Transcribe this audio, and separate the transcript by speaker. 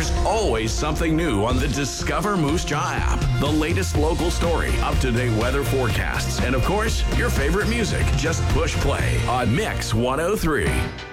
Speaker 1: There's always something new on the Discover Moose Jaw app. The latest local story, up-to-date weather forecasts, and of course, your favorite music. Just push play on Mix 103.